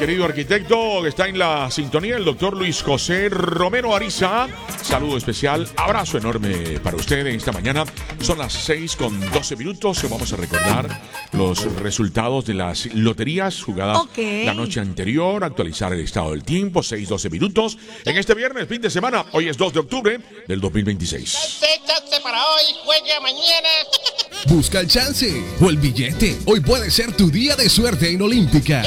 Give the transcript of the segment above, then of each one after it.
querido arquitecto que está en la sintonía, el doctor Luis José Romero Ariza. Saludo especial, abrazo enorme para usted en esta mañana. Son las 6:12. Vamos a recordar los resultados de las loterías jugadas la noche anterior, actualizar el estado del tiempo, 6:12. En este viernes, fin de semana, hoy es 2 de octubre del 2026. Chance para hoy, juega mañana. Busca el chance o el billete. Hoy puede ser tu día de suerte en Olímpica.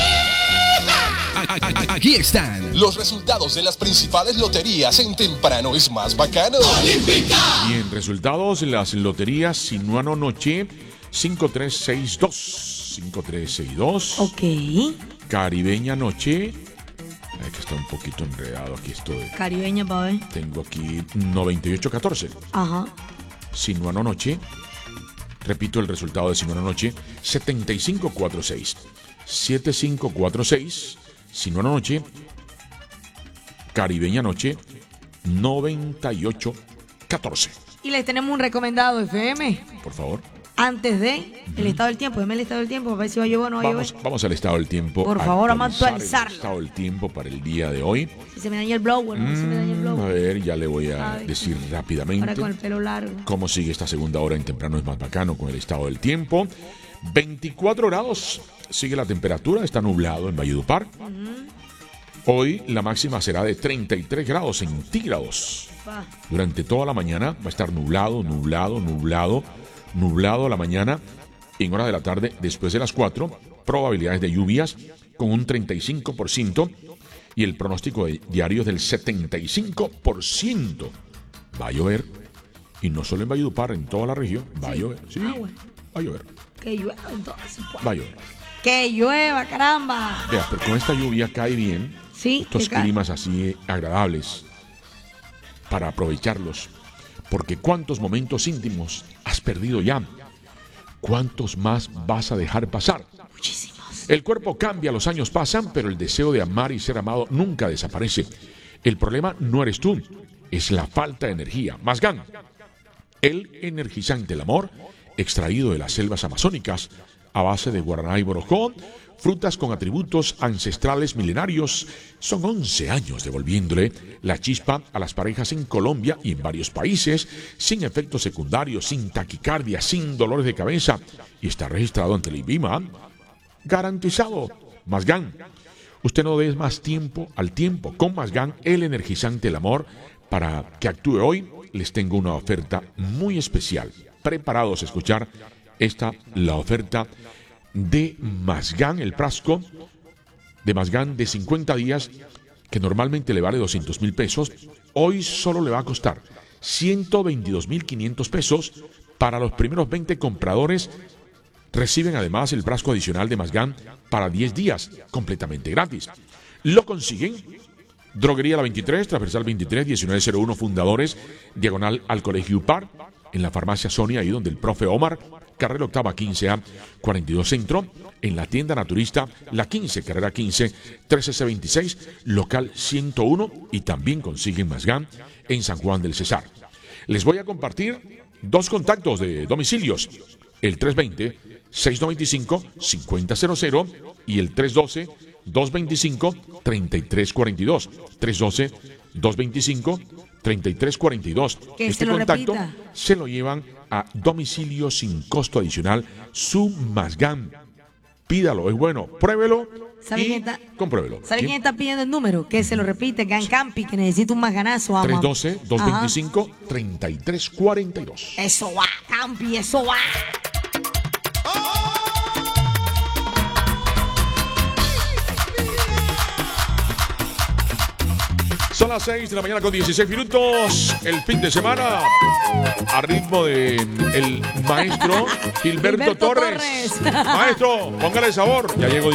Aquí están los resultados de las principales loterías en Temprano es Más Bacano. ¡Olímpica! Bien, resultados de las loterías Sinuano Noche 5362. 5362. Ok. Caribeña Noche. Ay, que está un poquito enredado aquí esto. Caribeña, pa' ver. Tengo aquí 9814. Ajá. Sinuano Noche. Repito el resultado de Sinuano Noche. 7546. 7546. Sinuano Noche. Caribeña Noche. 9814. Y les tenemos un recomendado, FM. Por favor. Antes de el estado del tiempo. Deme el estado del tiempo para ver si va a llover o no va a llover. Vamos al estado del tiempo. Por favor, vamos a actualizarlo. El estado del tiempo para el día de hoy. Si se me daña el blower, no se me daña el blower. A ver, ya le voy a decir rápidamente. Ahora con el pelo largo. Cómo sigue esta segunda hora en Temprano es Más Bacano con el estado del tiempo. 24 grados sigue la temperatura, está nublado en Valledupar. Hoy la máxima será de 33 grados centígrados. Durante toda la mañana va a estar nublado a la mañana. En hora de la tarde, después de las 4, probabilidades de lluvias con un 35% y el pronóstico diario del 75%. Va a llover, y no solo en Valledupar, en toda la región, va a llover. Sí, va a llover. Que llueva entonces. Va a llover. Que llueva, caramba. Vea, pero con esta lluvia cae bien. Sí, estos climas así agradables para aprovecharlos. Porque cuántos momentos íntimos has perdido ya. ¿Cuántos más vas a dejar pasar? Muchísimos. El cuerpo cambia, los años pasan, pero el deseo de amar y ser amado nunca desaparece. El problema no eres tú, es la falta de energía. Mazgán, el energizante del amor, extraído de las selvas amazónicas, a base de guaraná y borojó, frutas con atributos ancestrales milenarios. Son 11 años devolviéndole la chispa a las parejas en Colombia y en varios países, sin efectos secundarios, sin taquicardia, sin dolores de cabeza. Y está registrado ante el INVIMA. Garantizado. Mazgán. Usted no dé más tiempo al tiempo. Con Mazgán, el energizante del amor. Para que actúe hoy, les tengo una oferta muy especial. Preparados a escuchar la oferta de Mazgán, el frasco de Mazgán de 50 días, que normalmente le vale 200,000 pesos, hoy solo le va a costar 122,500 pesos. Para los primeros 20 compradores, reciben además el frasco adicional de Mazgán para 10 días, completamente gratis. Lo consiguen Droguería La 23, Transversal 23, 1901 Fundadores, diagonal al Colegio UPAR, en la farmacia Sonia, ahí donde el profe Omar, carrera octava 15A, 42 Centro, en la tienda naturista La 15, carrera 15, 13C26, local 101, y también consiguen Mazgán en San Juan del Cesar. Les voy a compartir 2 contactos de domicilios, el 320-695-5000 y el 312-225-3342. 312-225-3342. Este contacto se lo llevan a domicilio sin costo adicional. Su Mazgán. Pídalo, es bueno. Pruébelo y compruébelo. ¿Sabe quién está pidiendo el número? Que se lo repite, Gan Campi, que necesita un mazganazo. 312-225-3342. Eso va, Campi, eso va. Son las 6 de la mañana con 16 minutos. El fin de semana a ritmo de el maestro Gilberto Torres. Maestro, póngale sabor. Ya llegó